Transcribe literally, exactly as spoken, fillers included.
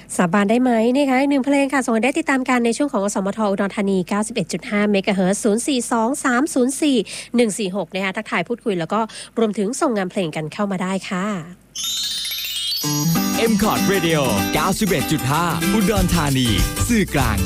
สาบานได้ไหมนะคะหนึ่งเพลงค่ะส่งได้ติดตามกันในช่วงของอสมทอุดรธานี เก้าสิบเอ็ดจุดห้า เมกะเฮิรตซ์ ศูนย์ สี่ สอง สาม ศูนย์ สี่ หนึ่ง สี่ หก นะคะทักทายพูดคุยแล้วก็รวมถึงส่งงานเพลงกันเข้ามาได้ค่ะเอ็ม คอร์ด Radio เก้าสิบเอ็ดจุดห้า อุดรธานีสื่อกลาง